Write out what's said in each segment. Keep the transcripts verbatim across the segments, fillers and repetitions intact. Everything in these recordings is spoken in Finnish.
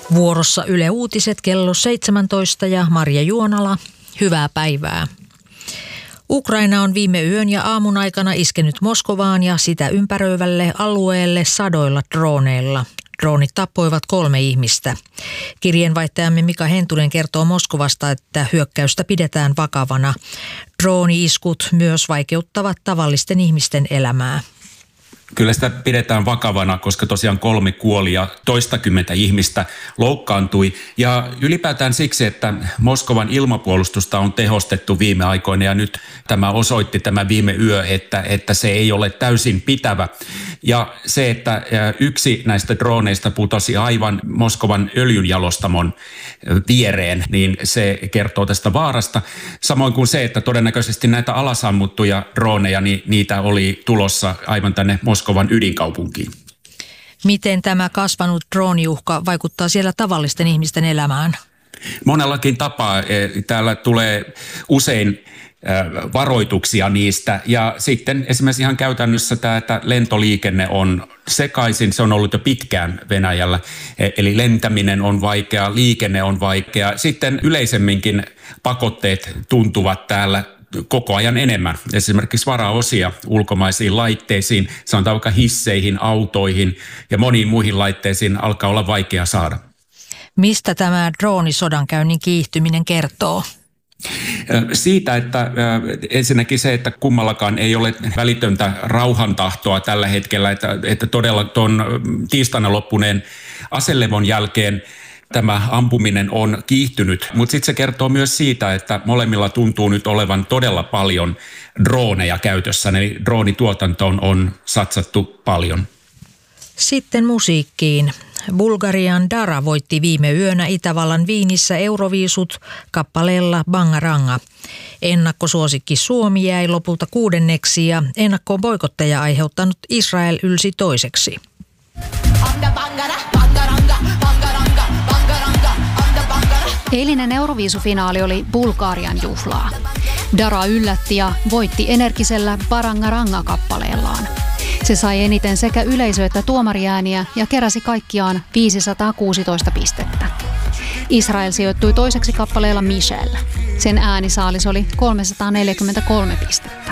Vuorossa Yle Uutiset kello seitsemäntoista ja Marja Juonala. Hyvää päivää. Ukraina on viime yön ja aamun aikana iskenyt Moskovaan ja sitä ympäröivälle alueelle sadoilla drooneilla. Droonit tappoivat kolme ihmistä. Kirjeenvaihtajamme Mika Hentunen kertoo Moskovasta, että hyökkäystä pidetään vakavana. Drooni-iskut myös vaikeuttavat tavallisten ihmisten elämää. Kyllä sitä pidetään vakavana, koska tosiaan kolme kuoli ja toistakymmentä ihmistä loukkaantui. Ja ylipäätään siksi, että Moskovan ilmapuolustusta on tehostettu viime aikoina ja nyt tämä osoitti tämä viime yö, että, että se ei ole täysin pitävä. Ja se, että yksi näistä droneista putosi aivan Moskovan öljynjalostamon viereen, niin se kertoo tästä vaarasta. Samoin kuin se, että todennäköisesti näitä alasammuttuja droneja, niin niitä oli tulossa aivan tänne Moskovan ydinkaupunkiin. Miten tämä kasvanut drooniuhka vaikuttaa siellä tavallisten ihmisten elämään? Monellakin tapaa. Täällä tulee usein varoituksia niistä ja sitten esimerkiksi ihan käytännössä tämä, että lentoliikenne on sekaisin, se on ollut jo pitkään Venäjällä, eli lentäminen on vaikea, liikenne on vaikea. Sitten yleisemminkin pakotteet tuntuvat täällä koko ajan enemmän. Esimerkiksi varaosia ulkomaisiin laitteisiin, sanotaan vaikka hisseihin, autoihin ja moniin muihin laitteisiin alkaa olla vaikea saada. Mistä tämä droonisodankäynnin kiihtyminen kertoo? Siitä, että ensinnäkin se, että kummallakaan ei ole välitöntä rauhantahtoa tällä hetkellä, että, että todella tuon tiistaina loppuneen aselevon jälkeen tämä ampuminen on kiihtynyt, mutta sitten se kertoo myös siitä, että molemmilla tuntuu nyt olevan todella paljon drooneja käytössä, eli droonituotantoon on satsattu paljon. Sitten musiikkiin. Bulgarian Dara voitti viime yönä Itävallan Viinissä Euroviisut kappaleella Bangaranga. Ennakkosuosikki Suomi jäi lopulta kuudenneksi ja ennakkoon boikotteja aiheuttanut Israel ylsi toiseksi. Eilinen Euroviisufinaali oli Bulgarian juhlaa. Dara yllätti ja voitti energisellä Bangaranga-kappaleellaan. Se sai eniten sekä yleisö- että tuomariääniä ja keräsi kaikkiaan viisisataakuusitoista pistettä. Israel sijoittui toiseksi kappaleella Michelle. Sen äänisaalis oli kolmesataaneljäkymmentäkolme pistettä.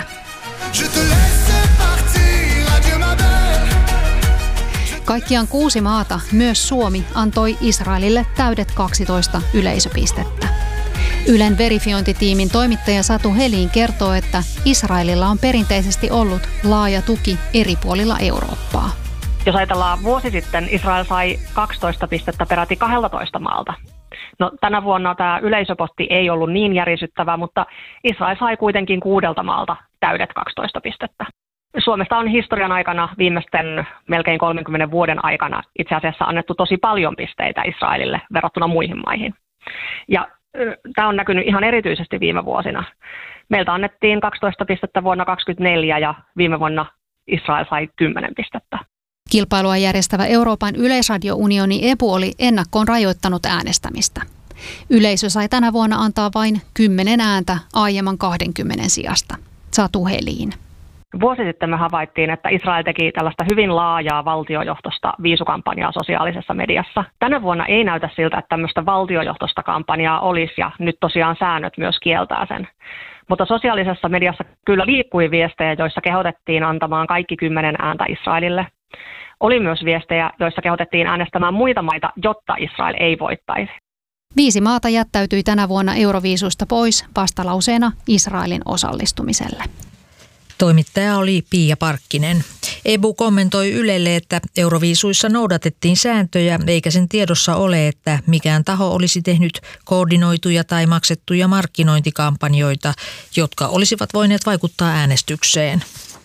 Kaikkiaan kuusi maata, myös Suomi, antoi Israelille täydet kaksitoista yleisöpistettä. Ylen verifiointitiimin toimittaja Satu Helin kertoo, että Israelilla on perinteisesti ollut laaja tuki eri puolilla Eurooppaa. Jos ajatellaan vuosi sitten, Israel sai kaksitoista pistettä peräti kaksitoista maalta. No, tänä vuonna tämä yleisöpotti ei ollut niin järisyttävä, mutta Israel sai kuitenkin kuudelta maalta täydet kaksitoista pistettä. Suomesta on historian aikana viimeisten melkein kolmenkymmenen vuoden aikana itse asiassa annettu tosi paljon pisteitä Israelille verrattuna muihin maihin. Ja tämä on näkynyt ihan erityisesti viime vuosina. Meiltä annettiin kaksitoista pistettä vuonna kaksituhattakaksikymmentäneljä ja viime vuonna Israel sai kymmenen pistettä. Kilpailua järjestävä Euroopan yleisradiounioni E B U oli ennakkoon rajoittanut äänestämistä. Yleisö sai tänä vuonna antaa vain kymmenen ääntä aiemman kahdenkymmenen sijasta. Satu Helin. Vuosi sitten me havaittiin, että Israel teki tällaista hyvin laajaa valtiojohtoista viisukampanjaa sosiaalisessa mediassa. Tänä vuonna ei näytä siltä, että tämmöistä valtiojohtoista kampanjaa olisi ja nyt tosiaan säännöt myös kieltää sen. Mutta sosiaalisessa mediassa kyllä liikkui viestejä, joissa kehotettiin antamaan kaikki kymmenen ääntä Israelille. Oli myös viestejä, joissa kehotettiin äänestämään muita maita, jotta Israel ei voittaisi. Viisi maata jättäytyi tänä vuonna Euroviisusta pois vastalauseena Israelin osallistumiselle. Toimittaja oli Pia Parkkinen. E B U kommentoi Ylelle, että Euroviisuissa noudatettiin sääntöjä, eikä sen tiedossa ole, että mikään taho olisi tehnyt koordinoituja tai maksettuja markkinointikampanjoita, jotka olisivat voineet vaikuttaa äänestykseen.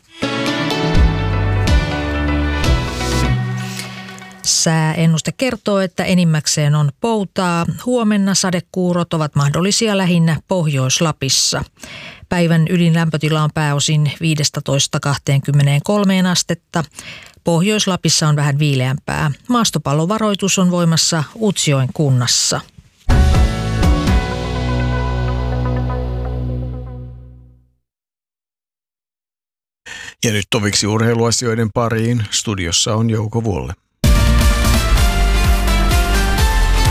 Sääennuste kertoo, että enimmäkseen on poutaa. Huomenna sadekuurot ovat mahdollisia lähinnä Pohjois-Lapissa. Päivän ydinlämpötila on pääosin viisitoista kaksikymmentäkolme astetta. Pohjois-Lapissa on vähän viileämpää. Maastopallovaroitus on voimassa Utsjoen kunnassa. Ja nyt toviksi urheiluasioiden pariin. Studiossa on Jouko Vuolle.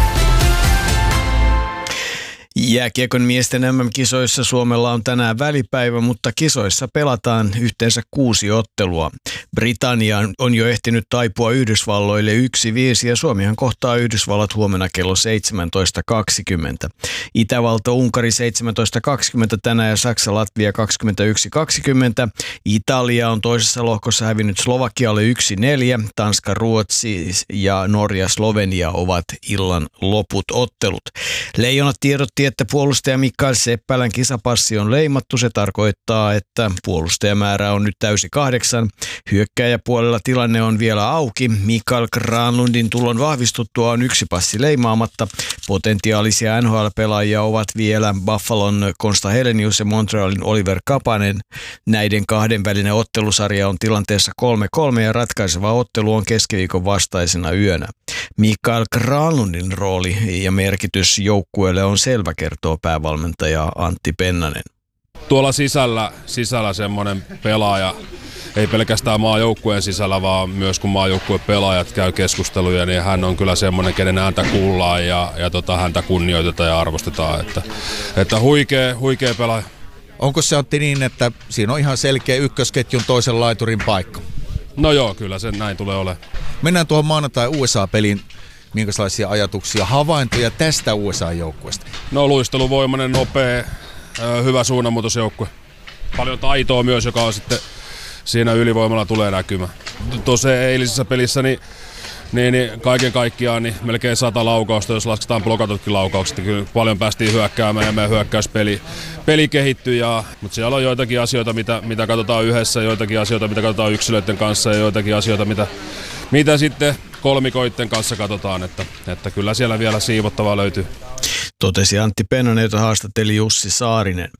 Jääkiekon miesten M M-kisoissa Suomella on tänään välipäivä, mutta kisoissa pelataan yhteensä kuusi ottelua. Britannia on jo ehtinyt taipua Yhdysvalloille yksi viisi ja Suomihan kohtaa Yhdysvallat huomenna kello seitsemäntoista kaksikymmentä. Itävalta Unkari seitsemäntoista kaksikymmentä tänään ja Saksa Latvia kaksikymmentäyksi kaksikymmentä. Italia on toisessa lohkossa hävinnyt Slovakialle yksi neljä. Tanska, Ruotsi ja Norja Slovenia ovat illan loput ottelut. Leijonat tiedotti, että puolustaja Mikael Seppälän kisapassi on leimattu. Se tarkoittaa, että puolustajamäärä on nyt täysi kahdeksan. Hyökkääjäpuolella tilanne on vielä auki. Mikael Granlundin tulon vahvistuttua on yksi passi leimaamatta. Potentiaalisia N H L-pelaajia ovat vielä Buffalon Konsta Helenius ja Montrealin Oliver Kapanen. Näiden kahden välinen ottelusarja on tilanteessa kolme kolme ja ratkaiseva ottelu on keskiviikon vastaisena yönä. Mikael Granlundin rooli ja merkitys joukkueelle on selvä, kertoo päävalmentaja Antti Pennanen. Tuolla sisällä, sisällä semmoinen pelaaja, ei pelkästään maajoukkueen sisällä, vaan myös kun maajoukkueen pelaajat käy keskusteluja, niin hän on kyllä semmoinen, kenen häntä kuullaan ja, ja tota, häntä kunnioitetaan ja arvostetaan. Että, että huikea, huikea pelaaja. Onko se, Antti, niin, että siinä on ihan selkeä ykkösketjun toisen laiturin paikka? No joo, kyllä se näin tulee olemaan. Mennään tuohon maanantai U S A-peliin. Minkälaisia ajatuksia, havaintoja tästä U S A-joukkueesta? No luisteluvoimainen, nopea, hyvä suunnanmuutosjoukkue. Paljon taitoa myös, joka on sitten siinä ylivoimalla tulee näkymään. Tuossa eilisessä pelissä niin, niin, niin kaiken kaikkiaan niin melkein sata laukausta, jos lasketaan blokatutkin laukaukset. Kyllä paljon päästiin hyökkäämään ja meidän hyökkäyspeli peli kehittyi. Ja, mutta siellä on joitakin asioita, mitä, mitä katsotaan yhdessä, joitakin asioita, mitä katsotaan yksilöiden kanssa ja joitakin asioita, mitä, mitä sitten kolmikoitten kanssa katsotaan. Että, että kyllä siellä vielä siivottavaa löytyy. Totesi Antti Pennanen, jota haastatteli Jussi Saarinen.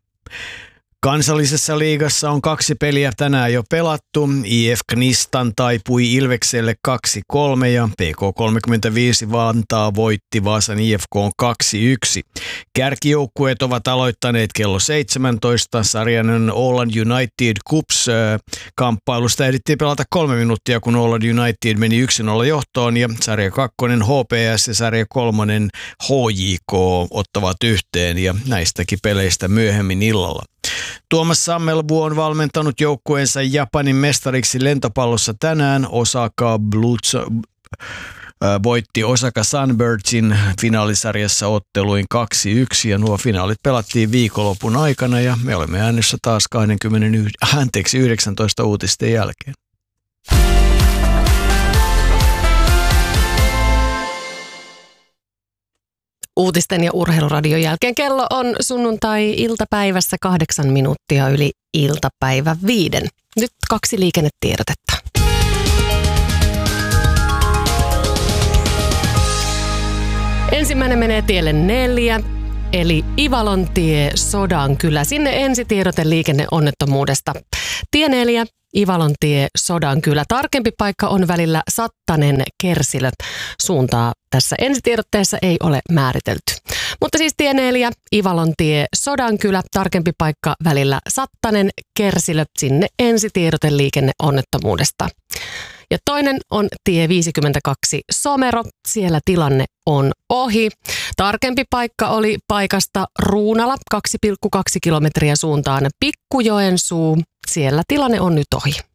Kansallisessa liigassa on kaksi peliä tänään jo pelattu. I F Knistan taipui Ilvekselle kaksi kolme ja P K kolmekymmentäviisi Vantaa voitti Vaasan I F K kaksi yksi. Kärkijoukkueet ovat aloittaneet kello seitsemäntoista. Sarjan Åland United Cups kamppailusta ehdittiin pelata kolme minuuttia, kun Åland United meni yksi nolla johtoon ja sarja kakkonen H P S ja sarja kolmonen H J K ottavat yhteen ja näistäkin peleistä myöhemmin illalla. Tuomas Sammelbu on valmentanut joukkueensa Japanin mestariksi lentopallossa tänään. Osaka Blues voitti Osaka Sunbirdsin finaalisarjassa otteluin kaksi yksi ja nuo finaalit pelattiin viikonlopun aikana ja me olemme äänessä taas kaksikymmentäyhdeksän, anteeksi, yhdeksäntoista uutisten jälkeen. Uutisten ja urheiluradion jälkeen kello on sunnuntai-iltapäivässä kahdeksan minuuttia yli iltapäivä viiden. Nyt kaksi liikennetiedotetta. Ensimmäinen menee tielle neljä, eli Ivalontie Sodankylä. Sinne ensitiedote liikenneonnettomuudesta. Tie neljä, Ivalontie Sodankylä. Tarkempi paikka on välillä Sattanen Kersilö. Suuntaa tässä ensitiedotteessa ei ole määritelty. Mutta siis tie neljä, Ivalontie Sodankylä. Tarkempi paikka välillä Sattanen Kersilö. Sinne ensitiedote liikenneonnettomuudesta. Ja toinen on tie viisikymmentäkaksi Somero. Siellä tilanne on ohi. Tarkempi paikka oli paikasta Ruunala, kaksi pilkku kaksi kilometriä suuntaan Pikkujoensuu. Siellä tilanne on nyt ohi.